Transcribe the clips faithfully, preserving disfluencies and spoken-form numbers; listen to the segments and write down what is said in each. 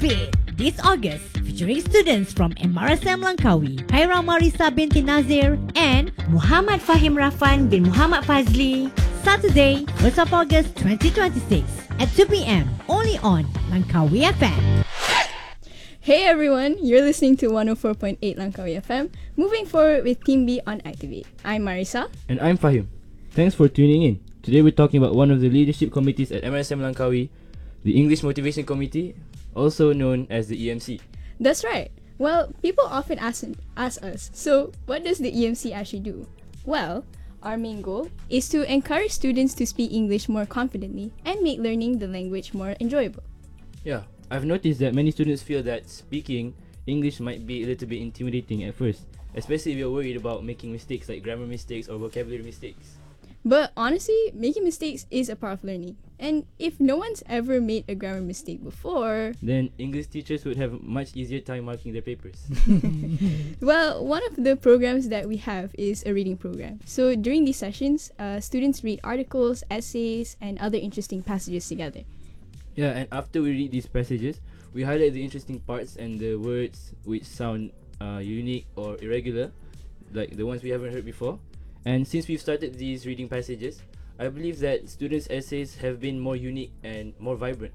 Activate this August, featuring students from M R S M Langkawi, Haira Marisa binti Nazir, and Muhammad Fahim Rafan bin Muhammad Fazli. Saturday, first of August twenty twenty-six at two p.m. only on Langkawi F M. Hey everyone, you're listening to one oh four point eight Langkawi F M. Moving forward with Team B on Activate. I'm Marisa. And I'm Fahim. Thanks for tuning in. Today we're talking about one of the leadership committees at M R S M Langkawi, the English Motivation Committee, also known as the E M C. That's right. Well, people often ask, ask us, so what does the E M C actually do? Well, our main goal is to encourage students to speak English more confidently and make learning the language more enjoyable. Yeah, I've noticed that many students feel that speaking English might be a little bit intimidating at first, especially if you're worried about making mistakes like grammar mistakes or vocabulary mistakes. But honestly, making mistakes is a part of learning. And if no one's ever made a grammar mistake before, then English teachers would have a much easier time marking their papers. Well, one of the programs that we have is a reading program. So during these sessions, uh, students read articles, essays, and other interesting passages together. Yeah, and after we read these passages, we highlight the interesting parts and the words which sound uh, unique or irregular, like the ones we haven't heard before. And since we've started these reading passages, I believe that students' essays have been more unique and more vibrant.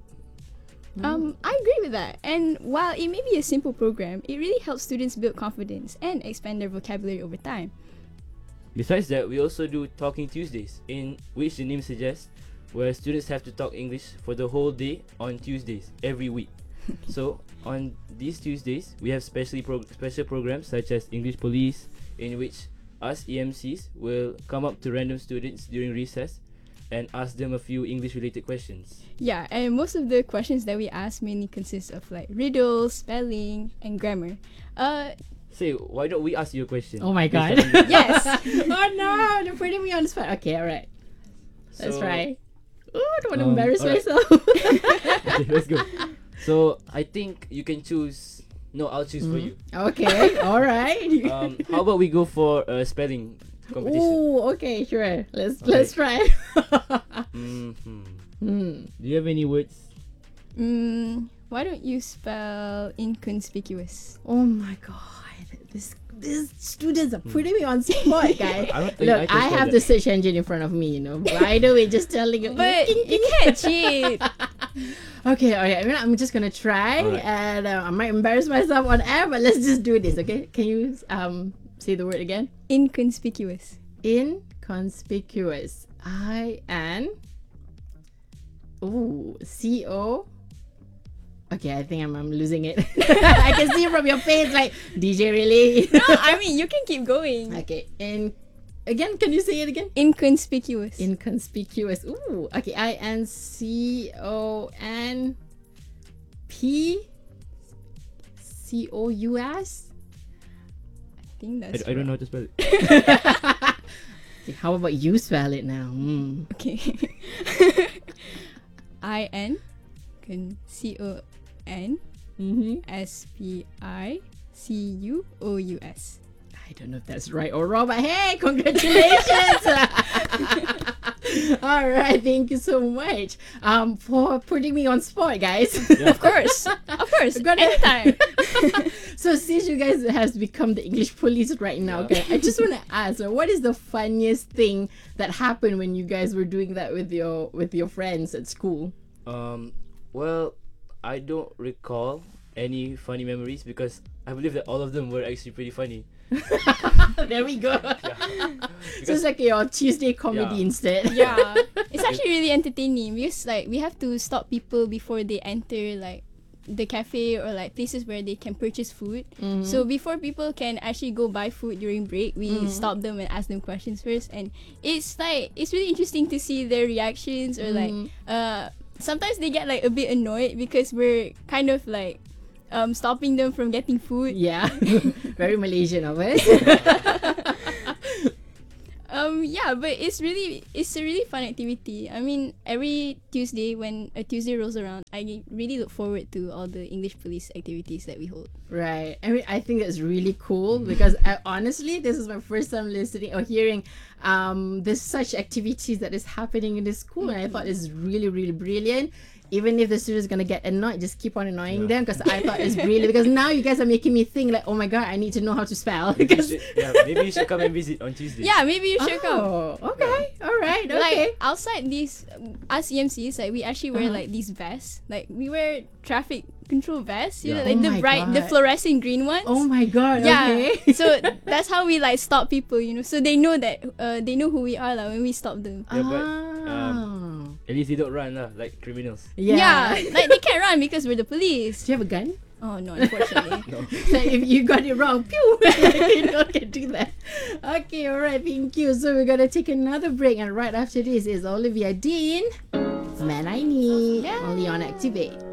Um, I agree with that. And while it may be a simple program, it really helps students build confidence and expand their vocabulary over time. Besides that, we also do Talking Tuesdays, in which the name suggests, where students have to talk English for the whole day on Tuesdays every week. So on these Tuesdays, we have specially pro- special programs such as English Police, in which us E M Cs will come up to random students during recess and ask them a few English related questions. Yeah, and most of the questions that we ask mainly consist of like riddles, spelling, and grammar. Uh, Say, why don't we ask you a question? Oh my god. yes! Oh no, they're putting me on the spot. Okay, alright. Let's So, try. Oh, I don't want to um, embarrass alright. myself. Okay, let's go. So I think you can choose. No, I'll choose for you. Okay, alright. Um, how about we go for a spelling competition? Oh, okay, sure. Let's Okay. let's try. hmm Hmm. Do you have any words? Mm, why don't you spell inconspicuous? Oh my god, this these students are putting me on spot, guys. I don't think Look, I can I spell have that. the search engine in front of me, you know. By the way, just telling you. But you can't cheat! Okay, okay. I mean, I'm just gonna try, Alright. and uh, I might embarrass myself on air, but let's just do this, okay? Can you um say the word again? Inconspicuous. Inconspicuous. I N. Ooh, C O. Okay, I think I'm, I'm losing it. I can see from your face, like D J really. No, I mean, you can keep going. Okay, in again, can you say it again? Inconspicuous. Inconspicuous. Ooh, okay. I N C O N P C O U S. I think I, that's I don't know how to spell it. Okay, how about you spell it now? Mm. Okay. I N can C O N Mm-hmm. S P I C U O U S. I don't know if that's right or wrong, but hey, congratulations! All right, thank you so much um for putting me on spot, guys. Of course. Of course. Gonna- Anytime. So since you guys have become the English police right now, okay, I just want to ask, uh, what is the funniest thing that happened when you guys were doing that with your with your friends at school? Um, well, I don't recall any funny memories because I believe that all of them were actually pretty funny. There we go. So Because it's like your Tuesday comedy Yeah. instead. Yeah. It's actually really entertaining because like we have to stop people before they enter like the cafe or like places where they can purchase food. Mhm. So before people can actually go buy food during break, we Mhm. stop them and ask them questions first, and it's like it's really interesting to see their reactions or like Mhm. uh sometimes they get like a bit annoyed because we're kind of like um stopping them from getting food. Yeah, very Malaysian of us. Um yeah, but it's really it's a really fun activity. I mean, every Tuesday when a Tuesday rolls around, I really look forward to all the English police activities that we hold. Right. I mean, I think that's really cool because I, honestly, this is my first time listening or hearing um, there's such activities that is happening in the school, and I thought it's really, really brilliant. even if the student's gonna get annoyed, just keep on annoying them, because I thought it's brilliant. Because now you guys are making me think like, oh my god, I need to know how to spell. Maybe you Because should, yeah, maybe you should come and visit on Tuesday. Yeah, maybe you should come. oh, okay, all right, okay. Like outside these, us E M Cs, like we actually wear Uh-huh. like these vests. Like we wear traffic control vests. You Yeah. know, like Oh the my bright, the God. fluorescent green ones. Oh my god. Yeah. Okay. So that's how we like stop people. You know, so they know that uh, they know who we are like when we stop them. Yeah, but, Ah. At least they don't run lah, like criminals. yeah. like they can't run because we're the police. Do you have a gun? Oh no, unfortunately. No. So if you got it wrong, pew, you don't can do that. Okay, all right, thank you. So we're gonna take another break, and right after this is Olivia Dean, Man I Need, Yeah. only on Activate.